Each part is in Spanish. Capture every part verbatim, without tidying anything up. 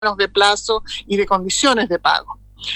de plazo y de condiciones de pago.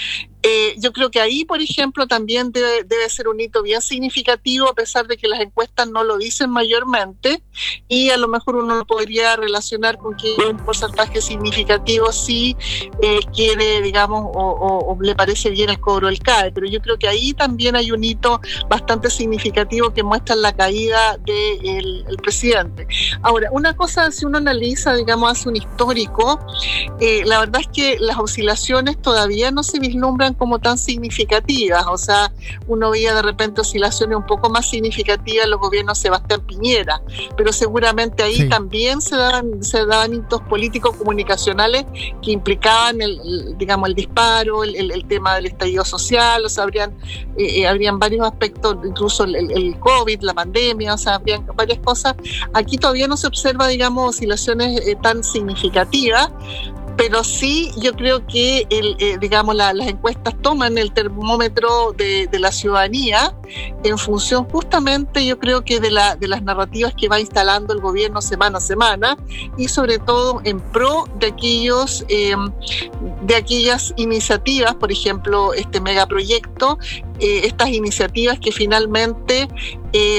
Eh, yo creo que ahí, por ejemplo, también debe, debe ser un hito bien significativo, a pesar de que las encuestas no lo dicen mayormente, y a lo mejor uno lo podría relacionar con que un porcentaje significativo sí eh, quiere, digamos, o, o, o le parece bien el cobro del C A E, pero yo creo que ahí también hay un hito bastante significativo que muestra la caída del el presidente. Ahora, una cosa, si uno analiza, digamos, hace un histórico, eh, la verdad es que las oscilaciones todavía no se vislumbran como tan significativas, o sea, uno veía de repente oscilaciones un poco más significativas en los gobiernos Sebastián Piñera, pero seguramente ahí sí. también se daban, se daban hitos políticos comunicacionales que implicaban el, el digamos, el disparo, el, el, el tema del estallido social, o sea, habrían, eh, habrían varios aspectos, incluso el, el COVID, la pandemia, o sea, habrían varias cosas. Aquí todavía no se observa, digamos, oscilaciones eh, tan significativas, pero sí yo creo que el, eh, digamos la, las encuestas toman el termómetro de, de la ciudadanía en función justamente, yo creo que de, la, de las narrativas que va instalando el gobierno semana a semana, y sobre todo en pro de aquellos eh, de aquellas iniciativas, por ejemplo este megaproyecto, eh, estas iniciativas que finalmente eh,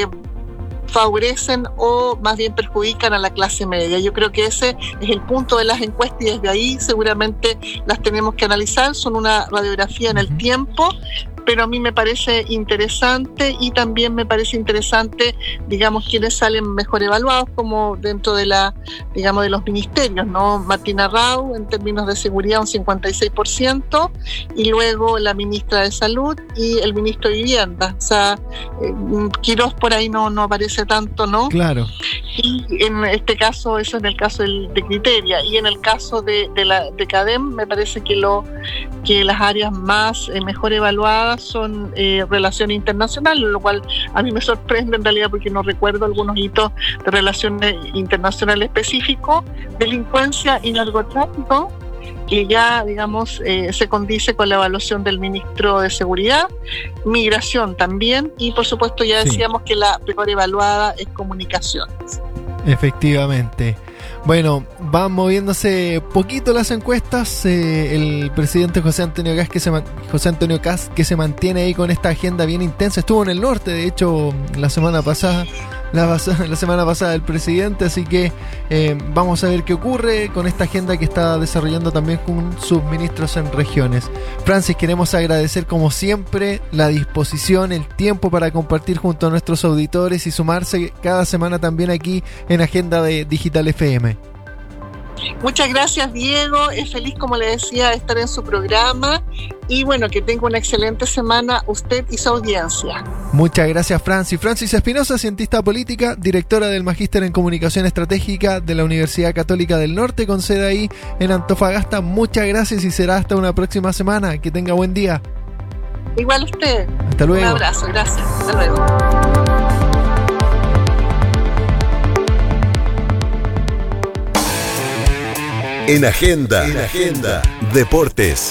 favorecen o más bien perjudican a la clase media. Yo creo que ese es el punto de las encuestas, y desde ahí seguramente las tenemos que analizar. Son una radiografía en el tiempo, pero a mí me parece interesante, y también me parece interesante, digamos, quienes salen mejor evaluados, como dentro de la, digamos, de los ministerios, ¿no? Martina Rau, en términos de seguridad, un cincuenta y seis por ciento, y luego la ministra de Salud y el ministro de Vivienda. O sea, eh, Quirós por ahí no, no aparece tanto, ¿no? Claro. Y en este caso, eso en el caso del, de Criteria, y en el caso de, de la de CADEM, me parece que lo que las áreas más eh, mejor evaluadas son eh, relaciones internacionales, lo cual a mí me sorprende en realidad, porque no recuerdo algunos hitos de relaciones internacionales específicos, delincuencia y narcotráfico, que ya, digamos, eh, se condice con la evaluación del ministro de Seguridad, migración también, y por supuesto ya decíamos sí. que la peor evaluada es comunicaciones. Efectivamente. Bueno, van moviéndose poquito las encuestas. Eh, el presidente José Antonio Kast que se man- José Antonio Kast que se mantiene ahí con esta agenda bien intensa. Estuvo en el norte, de hecho, la semana pasada. La, la semana pasada el presidente, así que eh, vamos a ver qué ocurre con esta agenda que está desarrollando también con sus ministros en regiones. Francis, queremos agradecer como siempre la disposición, el tiempo para compartir junto a nuestros auditores y sumarse cada semana también aquí en Agenda de Digital F M. Muchas gracias, Diego. Es feliz, como le decía, de estar en su programa, y bueno, que tenga una excelente semana usted y su audiencia. Muchas gracias, Francis. Francis Espinosa, cientista política, directora del Magíster en Comunicación Estratégica de la Universidad Católica del Norte, con sede ahí en Antofagasta. Muchas gracias y será hasta una próxima semana. Que tenga buen día. Igual usted. Hasta luego. Un abrazo, gracias. Hasta luego. En Agenda, en Agenda, Deportes.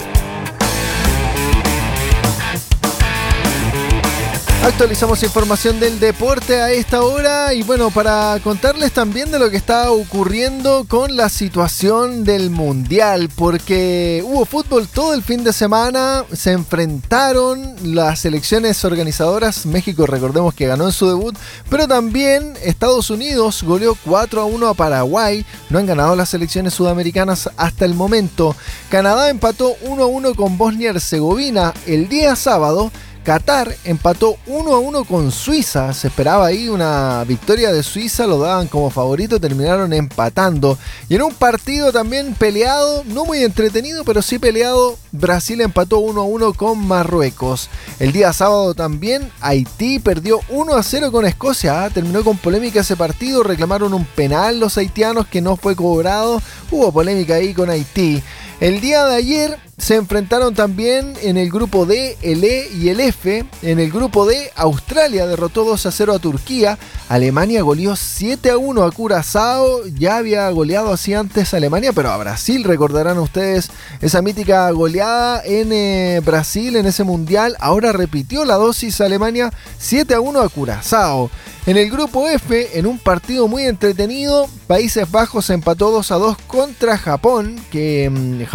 Actualizamos información del deporte a esta hora, y bueno, para contarles también de lo que está ocurriendo con la situación del Mundial, porque hubo fútbol todo el fin de semana, se enfrentaron las selecciones organizadoras. México, recordemos que ganó en su debut, pero también Estados Unidos goleó cuatro a uno a Paraguay. No han ganado las selecciones sudamericanas hasta el momento. Canadá empató uno a uno con Bosnia y Herzegovina el día sábado. Qatar empató uno a uno con Suiza. Se esperaba ahí una victoria de Suiza, lo daban como favorito, terminaron empatando. Y en un partido también peleado, no muy entretenido, pero sí peleado, Brasil empató uno a uno con Marruecos. El día sábado también Haití perdió uno a cero con Escocia. ¿eh? Terminó con polémica ese partido, reclamaron un penal los haitianos que no fue cobrado. Hubo polémica ahí con Haití. El día de ayer se enfrentaron también en el grupo D, el E y el F. En el grupo D, Australia derrotó dos a cero a Turquía. Alemania goleó siete a uno a Curazao. Ya había goleado así antes a Alemania, pero a Brasil, recordarán ustedes esa mítica goleada en eh, Brasil en ese mundial. Ahora repitió la dosis Alemania, siete a uno a Curazao. En el grupo F, en un partido muy entretenido, Países Bajos empató dos a dos contra Japón, que